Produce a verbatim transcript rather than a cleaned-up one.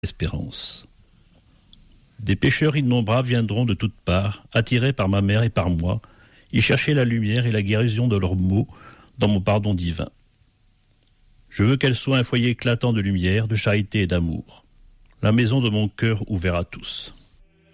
espérance. Des pécheurs innombrables viendront de toutes parts, attirés par ma mère et par moi, y chercher la lumière et la guérison de leurs maux dans mon pardon divin. Je veux qu'elle soit un foyer éclatant de lumière, de charité et d'amour, la maison de mon cœur ouvert à tous.